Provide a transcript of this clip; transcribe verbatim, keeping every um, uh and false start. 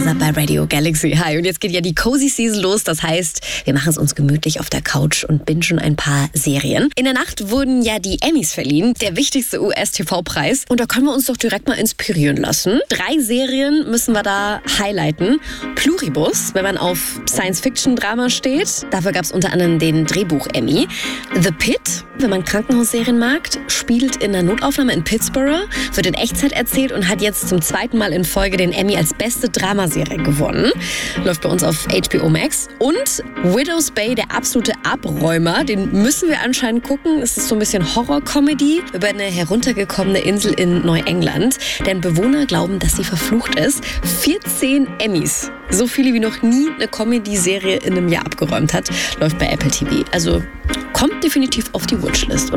Faser bei Radio Galaxy. Hi, und jetzt geht ja die Cozy Season los. Das heißt, wir machen es uns gemütlich auf der Couch und bingen ein paar Serien. In der Nacht wurden ja die Emmys verliehen, der wichtigste U S-T V-Preis. Und da können wir uns doch direkt mal inspirieren lassen. Drei Serien müssen wir da highlighten. Pluribus, wenn man auf Science-Fiction-Drama steht. Dafür gab es unter anderem den Drehbuch-Emmy. The Pit, wenn man Krankenhausserien mag, spielt in der Notaufnahme in Pittsburgh, wird in Echtzeit erzählt und hat jetzt zum zweiten Mal in Folge den Emmy als beste Dramaserie gewonnen. Läuft bei uns auf H B O Max. Und Widow's Bay, der absolute Abräumer, den müssen wir anscheinend gucken. Es ist so ein bisschen Horror-Comedy über eine heruntergekommene Insel in Neuengland. Denn Bewohner glauben, dass sie verflucht ist. vierzehn Emmys. So viele wie noch nie eine Comedy-Serie in einem Jahr abgeräumt hat. Läuft bei Apple T V. Also kommt definitiv auf die Watchlist.